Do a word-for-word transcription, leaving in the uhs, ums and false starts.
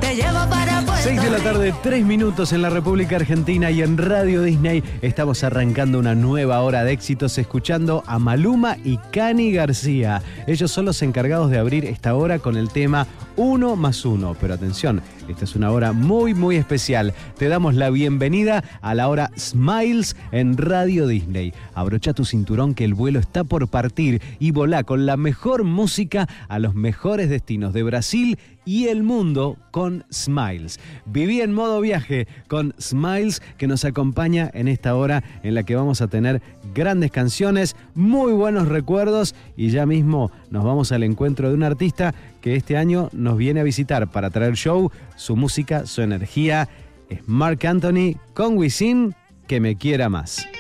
te llevo para Puerto seis de la tarde, tres minutos en la República Argentina y en Radio Disney estamos arrancando una nueva hora de éxitos escuchando a Maluma y Cani García. Ellos son los encargados de abrir esta hora con el tema Uno más Uno. Pero atención, esta es una hora muy muy especial. Te damos la bienvenida a la hora Smiles en Radio Disney. Abrocha tu cinturón que el vuelo está por partir y volá con la mejor música a los mejores destinos de Brasil y el mundo con Smiles. Viví en modo viaje con Smiles, que nos acompaña en esta hora en la que vamos a tener grandes canciones, muy buenos recuerdos y ya mismo nos vamos al encuentro de un artista que este año nos viene a visitar para traer show, su música, su energía. Es Marc Anthony con Wisin, Que Me Quiera Más.